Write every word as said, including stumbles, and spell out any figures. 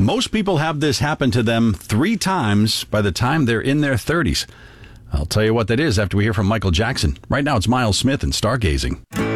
Most people have this happen to them three times by the time they're in their thirties. I'll tell you what that is after we hear from Michael Jackson. Right now, it's Miles Smith and Stargazing.